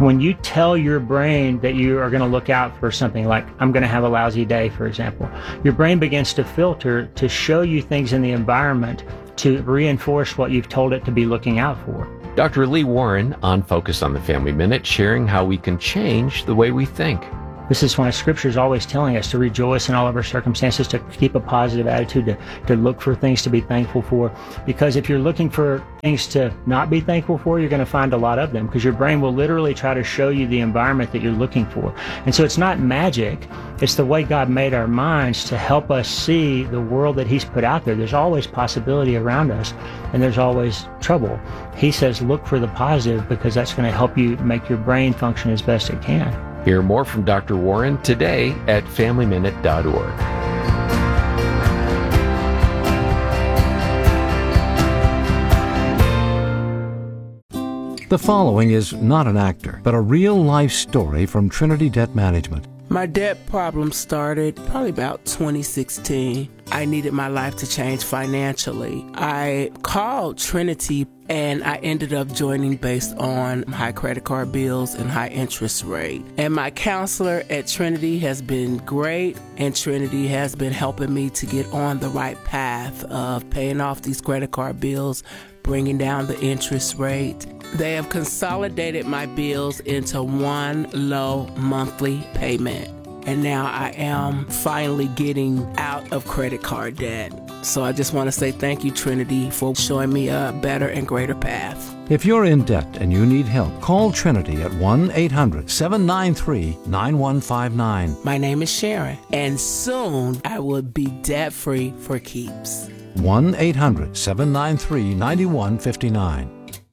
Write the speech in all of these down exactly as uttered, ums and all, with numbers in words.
When you tell your brain that you are going to look out for something like, I'm going to have a lousy day, for example, your brain begins to filter to show you things in the environment to reinforce what you've told it to be looking out for. Doctor Lee Warren on Focus on the Family Minute, sharing how we can change the way we think. This is why Scripture is always telling us to rejoice in all of our circumstances, to keep a positive attitude, to, to look for things to be thankful for. Because if you're looking for things to not be thankful for, you're going to find a lot of them, because your brain will literally try to show you the environment that you're looking for. And so it's not magic. It's the way God made our minds to help us see the world that He's put out there. There's always possibility around us, and there's always trouble. He says look for the positive, because that's going to help you make your brain function as best it can. Hear more from Doctor Warren today at family minute dot org. The following is not an actor, but a real-life story from Trinity Debt Management. My debt problem started probably about twenty sixteen. I needed my life to change financially. I called Trinity and I ended up joining based on high credit card bills and high interest rate. And my counselor at Trinity has been great, and Trinity has been helping me to get on the right path of paying off these credit card bills, bringing down the interest rate. They have consolidated my bills into one low monthly payment. And now I am finally getting out of credit card debt. So I just want to say thank you, Trinity, for showing me a better and greater path. If you're in debt and you need help, call Trinity at one eight hundred seven nine three nine one five nine. My name is Sharon, and soon I will be debt-free for keeps. one eight hundred seven nine three nine one five nine.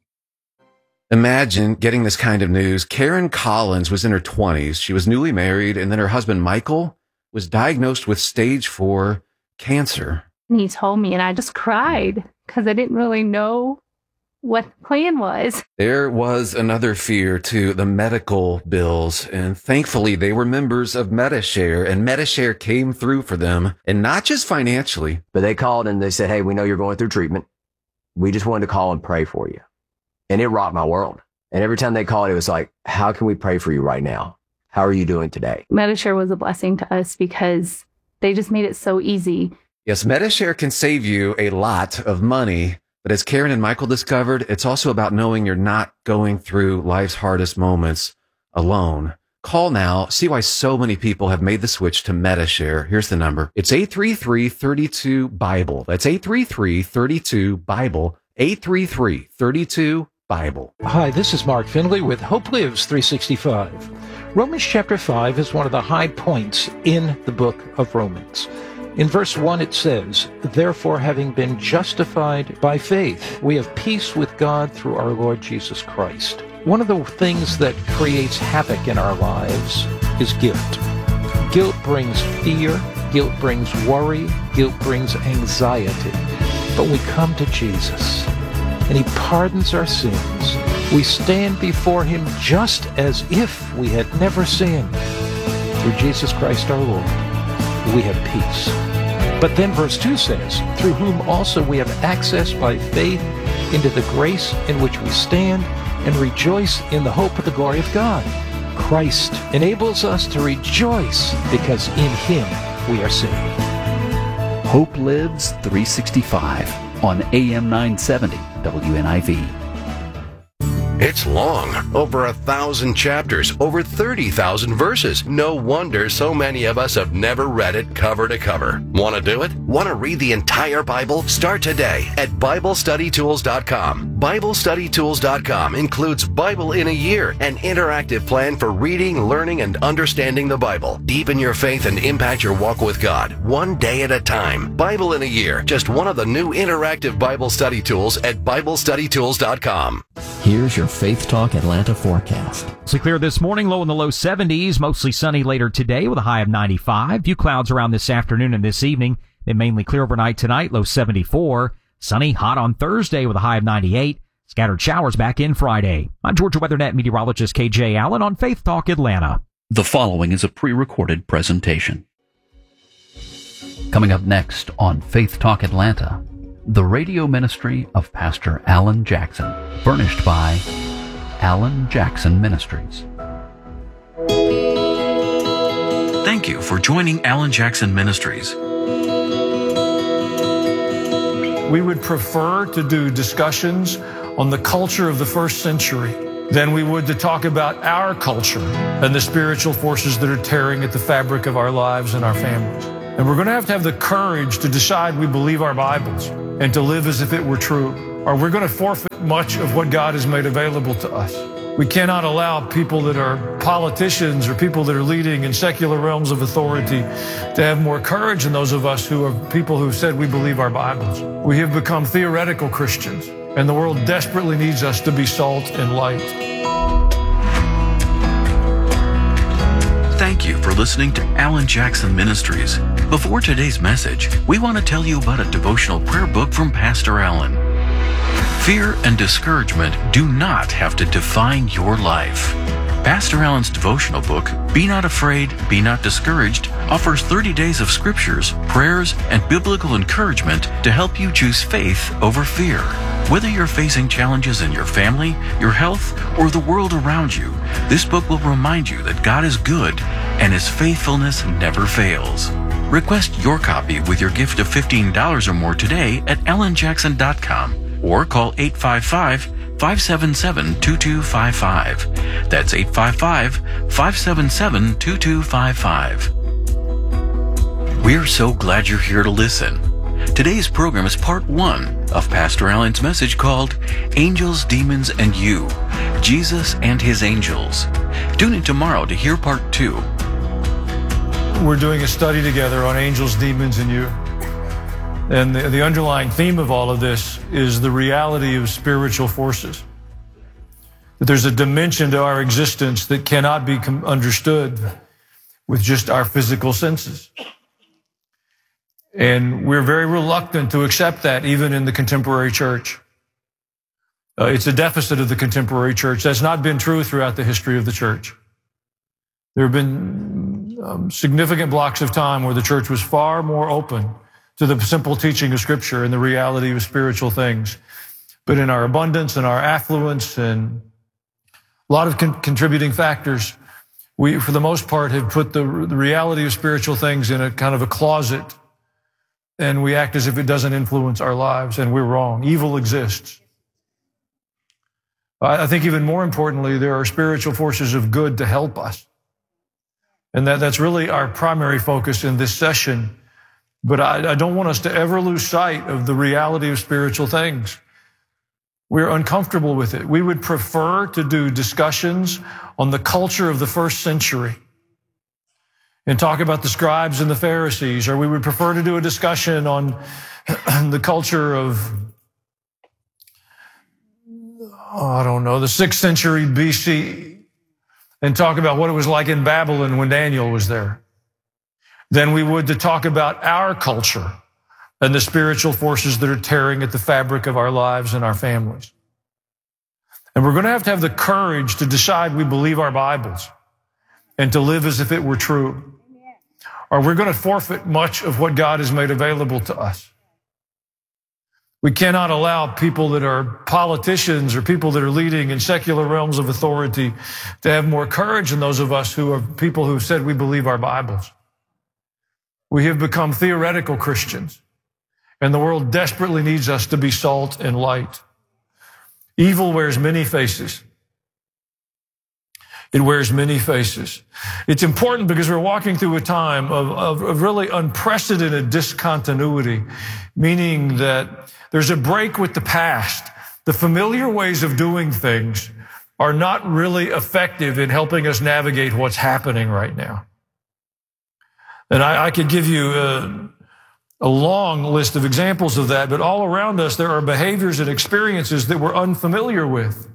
Imagine getting this kind of news. Karen Collins was in her twenties. She was newly married, and then her husband, Michael, was diagnosed with stage four cancer. And he told me, and I just cried because I didn't really know what the plan was. There was another fear, too, the medical bills. And thankfully, they were members of Medi-Share, and Medi-Share came through for them, and not just financially. But they called and they said, hey, we know you're going through treatment. We just wanted to call and pray for you. And it rocked my world. And every time they called, it was like, how can we pray for you right now? How are you doing today? Medi-Share was a blessing to us because they just made it so easy. Yes, Medi-Share can save you a lot of money. But as Karen and Michael discovered, it's also about knowing you're not going through life's hardest moments alone. Call now. See why so many people have made the switch to Medi-Share. Here's the number. It's eight three three, three two, Bible. That's eight three three, three two, Bible. eight three three, three two, Bible. Hi, this is Mark Findlay with Hope Lives three sixty-five. Romans chapter five is one of the high points in the book of Romans. In verse one it says, therefore, having been justified by faith, we have peace with God through our Lord Jesus Christ. One of the things that creates havoc in our lives is guilt. Guilt brings fear, guilt brings worry, guilt brings anxiety. But we come to Jesus, and He pardons our sins. We stand before Him just as if we had never sinned. Through Jesus Christ our Lord, we have peace. But then verse two says, through whom also we have access by faith into the grace in which we stand and rejoice in the hope of the glory of God. Christ enables us to rejoice because in Him we are saved. Hope Lives three sixty-five on A M nine seventy W N I V. It's long, over a thousand chapters, over thirty thousand verses. No wonder so many of us have never read it cover to cover. Want to do it? Want to read the entire Bible? Start today at Bible Study Tools dot com. Bible Study Tools dot com includes Bible in a Year, an interactive plan for reading, learning, and understanding the Bible. Deepen your faith and impact your walk with God, one day at a time. Bible in a Year, just one of the new interactive Bible study tools at Bible Study Tools dot com. Here's your Faith Talk Atlanta forecast. Mostly clear this morning, low in the low seventies. Mostly sunny later today with a high of ninety-five. Few clouds around this afternoon and this evening. Then mainly clear overnight tonight, low seventy-four. Sunny, hot on Thursday with a high of ninety-eight. Scattered showers back in Friday. I'm Georgia WeatherNet meteorologist K J Allen on Faith Talk Atlanta. The following is a pre-recorded presentation. Coming up next on Faith Talk Atlanta, the radio ministry of Pastor Alan Jackson, furnished by Alan Jackson Ministries. Thank you for joining Alan Jackson Ministries. We would prefer to do discussions on the culture of the first century than we would to talk about our culture and the spiritual forces that are tearing at the fabric of our lives and our families. And we're going to have to have the courage to decide we believe our Bibles and to live as if it were true, or we're going to forfeit much of what God has made available to us. We cannot allow people that are politicians or people that are leading in secular realms of authority to have more courage than those of us who are people who said we believe our Bibles. We have become theoretical Christians, and the world desperately needs us to be salt and light. Thank you for listening to Alan Jackson Ministries. Before today's message, we want to tell you about a devotional prayer book from Pastor Alan. Fear and discouragement do not have to define your life. Pastor Alan's devotional book, Be Not Afraid, Be Not Discouraged, offers thirty days of scriptures, prayers, and biblical encouragement to help you choose faith over fear. Whether you're facing challenges in your family, your health, or the world around you, this book will remind you that God is good and His faithfulness never fails. Request your copy with your gift of fifteen dollars or more today at alan jackson dot com. Or call eight five five, five seven seven, two two five five. That's eight five five, five seven seven, two two five five. We're so glad you're here to listen. Today's program is part one of Pastor Alan's message called Angels, Demons, and You, Jesus and His Angels. Tune in tomorrow to hear part two. We're doing a study together on angels, demons, and you. And the, the underlying theme of all of this is the reality of spiritual forces. That there's a dimension to our existence that cannot be com- understood with just our physical senses. And we're very reluctant to accept that, even in the contemporary church. Uh, it's a deficit of the contemporary church. That's not been true throughout the history of the church. There have been um, significant blocks of time where the church was far more open to the simple teaching of Scripture and the reality of spiritual things. But in our abundance and our affluence and a lot of con- contributing factors, we, for the most part, have put the, the reality of spiritual things in a kind of a closet, and we act as if it doesn't influence our lives, and we're wrong. Evil exists. I, I think even more importantly, there are spiritual forces of good to help us. And that, that's really our primary focus in this session. But I, I don't want us to ever lose sight of the reality of spiritual things. We're uncomfortable with it. We would prefer to do discussions on the culture of the first century and talk about the scribes and the Pharisees, or we would prefer to do a discussion on the culture of, oh, I don't know, the sixth century B C and talk about what it was like in Babylon when Daniel was there, than we would to talk about our culture and the spiritual forces that are tearing at the fabric of our lives and our families. And we're going to have to have the courage to decide we believe our Bibles and to live as if it were true, or we're going to forfeit much of what God has made available to us. We cannot allow people that are politicians or people that are leading in secular realms of authority to have more courage than those of us who are people who said we believe our Bibles. We have become theoretical Christians, and the world desperately needs us to be salt and light. Evil wears many faces. It wears many faces. It's important because we're walking through a time of, of, of really unprecedented discontinuity, meaning that there's a break with the past. The familiar ways of doing things are not really effective in helping us navigate what's happening right now. And I, I could give you a, a long list of examples of that, but all around us there are behaviors and experiences that we're unfamiliar with.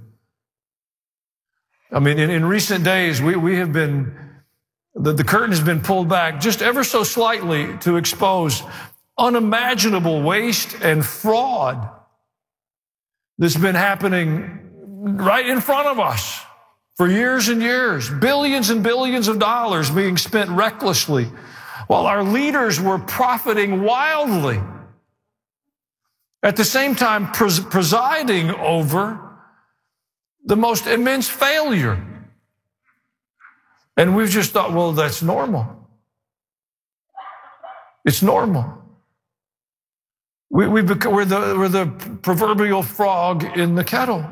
I mean, in, in recent days, we, we have been, the, the curtain has been pulled back just ever so slightly to expose unimaginable waste and fraud that's been happening right in front of us for years and years. Billions and billions of dollars being spent recklessly while our leaders were profiting wildly. At the same time, pres- presiding over the most immense failure. And we've just thought, well, that's normal. It's normal. We, we bec- we're, the, we're the proverbial frog in the kettle.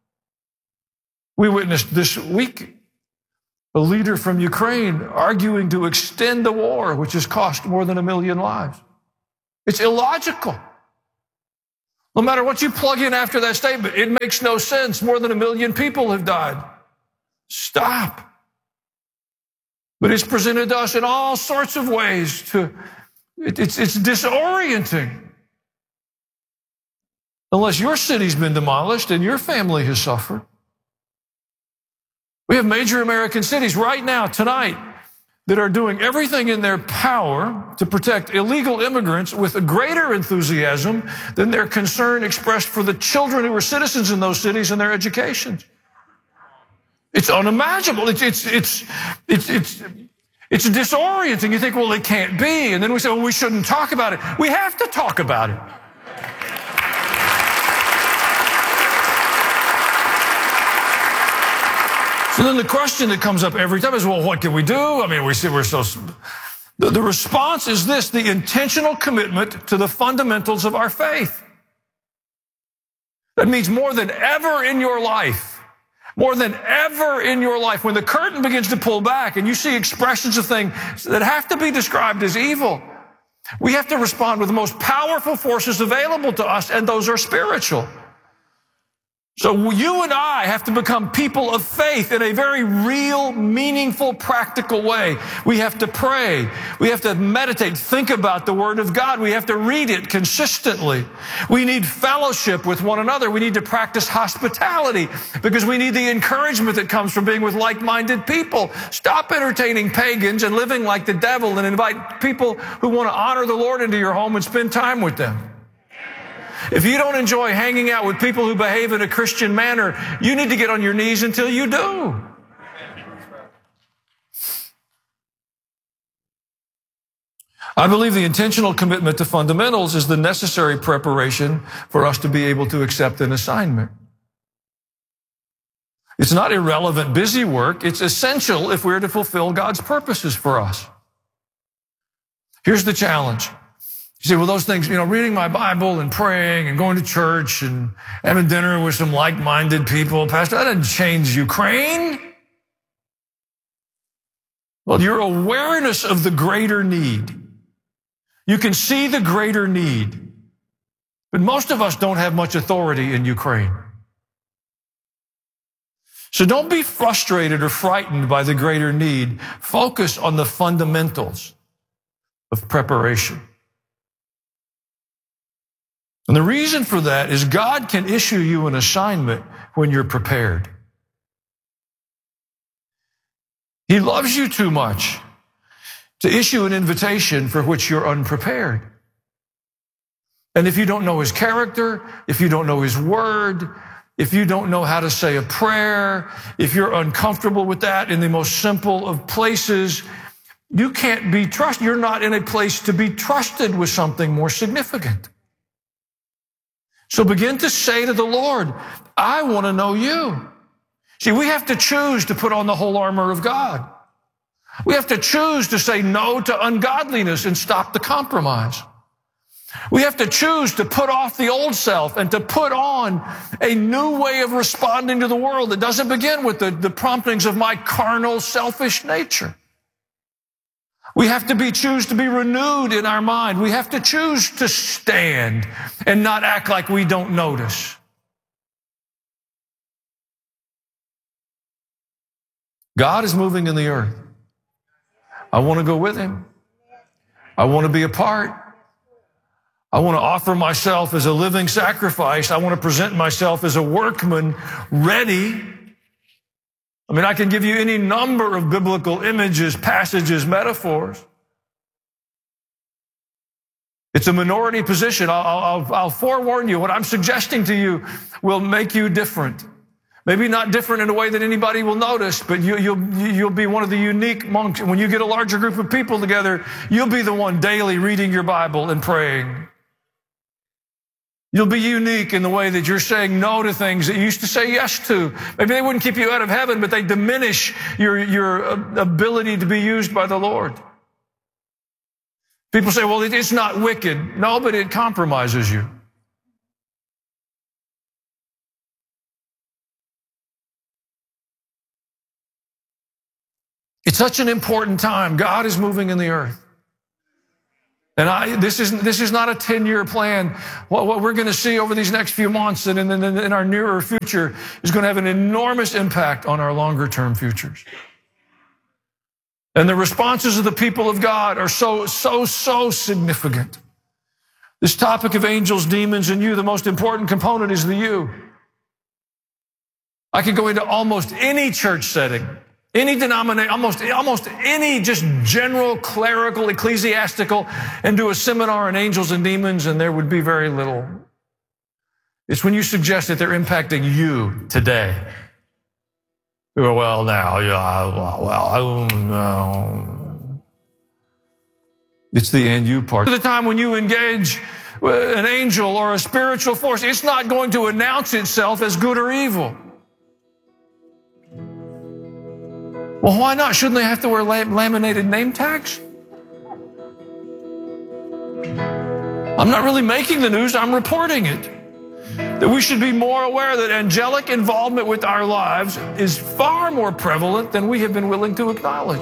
We witnessed this week a leader from Ukraine arguing to extend the war, which has cost more than a million lives. It's illogical. No matter what you plug in after that statement, it makes no sense. More than a million people have died. Stop. But it's presented to us in all sorts of ways. To it, it's, it's disorienting. Unless your city's been demolished and your family has suffered. We have major American cities right now, tonight, that are doing everything in their power to protect illegal immigrants with a greater enthusiasm than their concern expressed for the children who are citizens in those cities and their education. It's unimaginable. It's, it's, it's, it's, it's, it's disorienting. You think, well, it can't be. And then we say, well, we shouldn't talk about it. We have to talk about it. So then the question that comes up every time is, well, what can we do? I mean, we see we're so... The, the response is this, the intentional commitment to the fundamentals of our faith. That means more than ever in your life, more than ever in your life, when the curtain begins to pull back and you see expressions of things that have to be described as evil, we have to respond with the most powerful forces available to us, and those are spiritual. So you and I have to become people of faith in a very real, meaningful, practical way. We have to pray. We have to meditate, think about the Word of God. We have to read it consistently. We need fellowship with one another. We need to practice hospitality because we need the encouragement that comes from being with like-minded people. Stop entertaining pagans and living like the devil, and invite people who want to honor the Lord into your home and spend time with them. If you don't enjoy hanging out with people who behave in a Christian manner, you need to get on your knees until you do. I believe the intentional commitment to fundamentals is the necessary preparation for us to be able to accept an assignment. It's not irrelevant, busy work. It's essential if we're to fulfill God's purposes for us. Here's the challenge. You say, well, those things, you know, reading my Bible and praying and going to church and having dinner with some like-minded people, Pastor, that doesn't change Ukraine. Well, your awareness of the greater need. You can see the greater need. But most of us don't have much authority in Ukraine. So don't be frustrated or frightened by the greater need. Focus on the fundamentals of preparation. And the reason for that is God can issue you an assignment when you're prepared. He loves you too much to issue an invitation for which you're unprepared. And if you don't know His character, if you don't know His word, if you don't know how to say a prayer, if you're uncomfortable with that in the most simple of places, you can't be trusted. You're not in a place to be trusted with something more significant. So begin to say to the Lord, I want to know you. See, we have to choose to put on the whole armor of God. We have to choose to say no to ungodliness and stop the compromise. We have to choose to put off the old self and to put on a new way of responding to the world that doesn't begin with the, the promptings of my carnal, selfish nature. We have to be choose to be renewed in our mind. We have to choose to stand and not act like we don't notice. God is moving in the earth. I want to go with Him. I want to be a part. I want to offer myself as a living sacrifice. I want to present myself as a workman ready. I mean, I can give you any number of biblical images, passages, metaphors. It's a minority position. I'll, I'll, I'll forewarn you. What I'm suggesting to you will make you different. Maybe not different in a way that anybody will notice, but you, you'll, you'll be one of the unique monks. When you get a larger group of people together, you'll be the one daily reading your Bible and praying. You'll be unique in the way that you're saying no to things that you used to say yes to. Maybe they wouldn't keep you out of heaven, but they diminish your, your ability to be used by the Lord. People say, well, it's not wicked. No, but it compromises you. It's such an important time. God is moving in the earth. And I, this is this is not a ten-year plan. What, what we're going to see over these next few months and in, in, in our nearer future is going to have an enormous impact on our longer-term futures. And the responses of the people of God are so, so, so significant. This topic of angels, demons, and you, the most important component is the you. I could go into almost any church setting, any denomination, almost, almost any just general clerical, ecclesiastical, and do a seminar on angels and demons, and there would be very little. It's when you suggest that they're impacting you today. Well, now, yeah, well, well, I don't know. It's the and you part. At the time when you engage an angel or a spiritual force, it's not going to announce itself as good or evil. Well, why not? Shouldn't they have to wear laminated name tags? I'm not really making the news, I'm reporting it. That we should be more aware that angelic involvement with our lives is far more prevalent than we have been willing to acknowledge.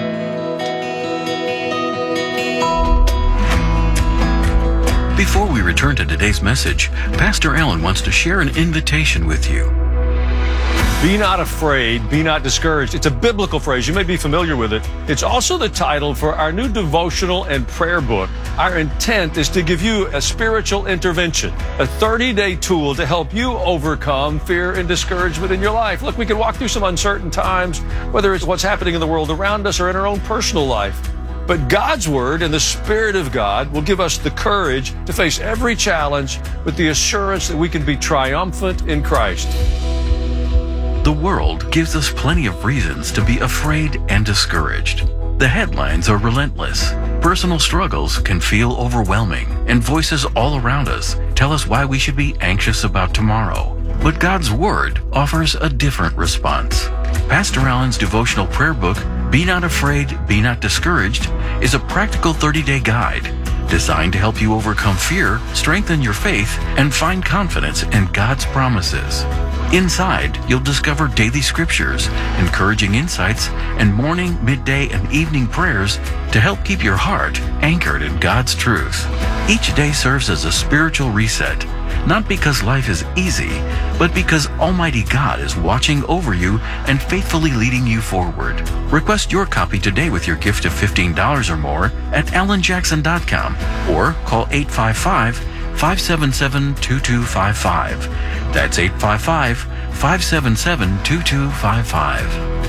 Before we return to today's message, Pastor Allen wants to share an invitation with you. Be not afraid, be not discouraged. It's a biblical phrase. You may be familiar with it. It's also the title for our new devotional and prayer book. Our intent is to give you a spiritual intervention, a thirty-day tool to help you overcome fear and discouragement in your life. Look, we can walk through some uncertain times, whether it's what's happening in the world around us or in our own personal life. But God's Word and the Spirit of God will give us the courage to face every challenge with the assurance that we can be triumphant in Christ. The world gives us plenty of reasons to be afraid and discouraged. The headlines are relentless. Personal struggles can feel overwhelming, and voices all around us tell us why we should be anxious about tomorrow. But God's Word offers a different response. Pastor Allen's devotional prayer book, Be Not Afraid, Be Not Discouraged, is a practical thirty-day guide designed to help you overcome fear, strengthen your faith, and find confidence in God's promises. Inside, you'll discover daily scriptures, encouraging insights, and morning, midday, and evening prayers to help keep your heart anchored in God's truth. Each day serves as a spiritual reset, not because life is easy, but because Almighty God is watching over you and faithfully leading you forward. Request your copy today with your gift of fifteen dollars or more at alan jackson dot com or call eight five five, five seven seven, two two five five. That's eight five five, five seven seven, two two five five.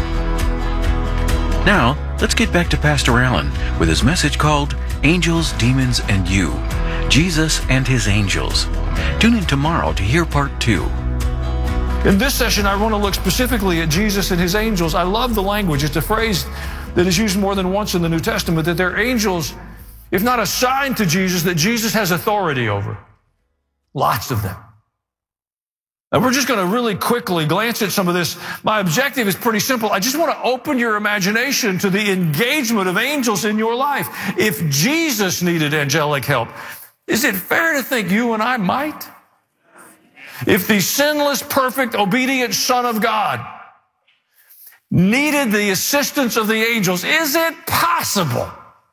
Now, let's get back to Pastor Allen with his message called Angels, Demons, and You, Jesus and His Angels. Tune in tomorrow to hear part two. In this session, I want to look specifically at Jesus and His angels. I love the language. It's a phrase that is used more than once in the New Testament, that they're angels, if not assigned to Jesus, that Jesus has authority over. Lots of them. And we're just going to really quickly glance at some of this. My objective is pretty simple. I just want to open your imagination to the engagement of angels in your life. If Jesus needed angelic help, is it fair to think you and I might? If the sinless, perfect, obedient Son of God needed the assistance of the angels, is it possible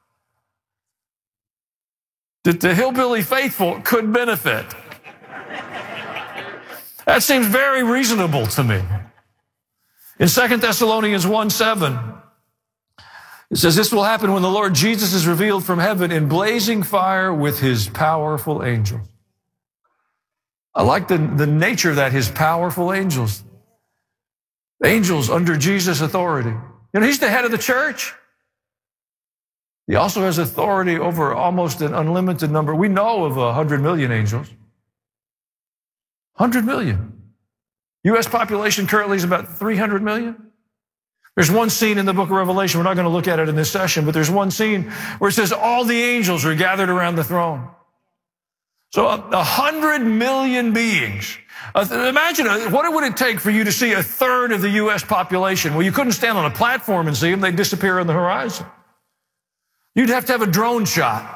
that the hillbilly faithful could benefit? That seems very reasonable to me. In Second Thessalonians one seven, it says, this will happen when the Lord Jesus is revealed from heaven in blazing fire with His powerful angels. I like the, the nature of that, His powerful angels. Angels under Jesus' authority. You know, He's the head of the church. He also has authority over almost an unlimited number. We know of a hundred million angels. one hundred million. U S population currently is about three hundred million. There's one scene in the book of Revelation, we're not going to look at it in this session, but there's one scene where it says all the angels are gathered around the throne. So a, a hundred million beings. Uh, imagine, uh, what would it take for you to see a third of the U S population? Well, you couldn't stand on a platform and see them. They'd disappear on the horizon. You'd have to have a drone shot.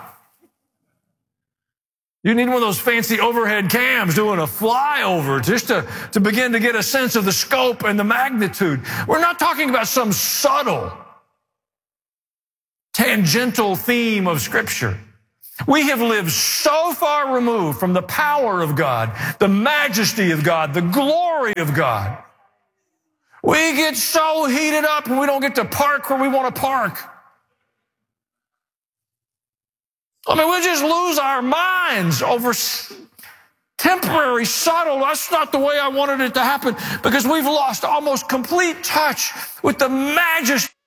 You need one of those fancy overhead cams doing a flyover just to, to begin to get a sense of the scope and the magnitude. We're not talking about some subtle, tangential theme of Scripture. We have lived so far removed from the power of God, the majesty of God, the glory of God. We get so heated up and we don't get to park where we want to park. I mean, we just lose our minds over temporary, subtle. That's not the way I wanted it to happen, because we've lost almost complete touch with the majesty